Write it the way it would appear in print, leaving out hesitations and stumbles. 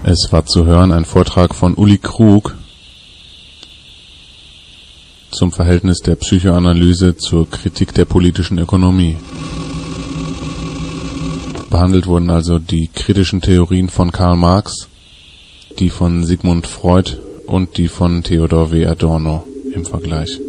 Es war zu hören ein Vortrag von Uli Krug zum Verhältnis der Psychoanalyse zur Kritik der politischen Ökonomie. Behandelt wurden also die kritischen Theorien von Karl Marx, die von Sigmund Freud und die von Theodor W. Adorno im Vergleich.